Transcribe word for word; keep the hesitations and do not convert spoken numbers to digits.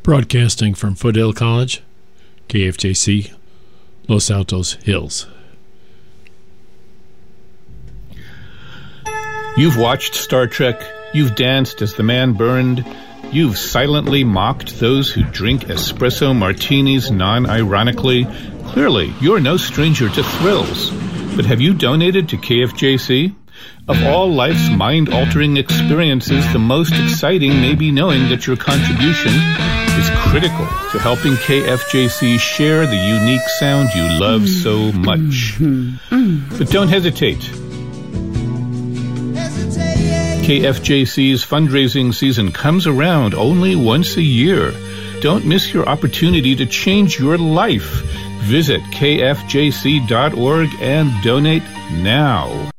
Broadcasting from Foothill College, K F J C, Los Altos Hills. You've watched Star Trek, you've danced as the man burned, you've silently mocked those who drink espresso martinis non-ironically. Clearly, you're no stranger to thrills. But have you donated to K F J C? Of all life's mind-altering experiences, the most exciting may be knowing that your contribution is critical to helping K F J C share the unique sound you love so much. But don't hesitate. K F J C's fundraising season comes around only once a year. Don't miss your opportunity to change your life. Visit K F J C dot org and donate now.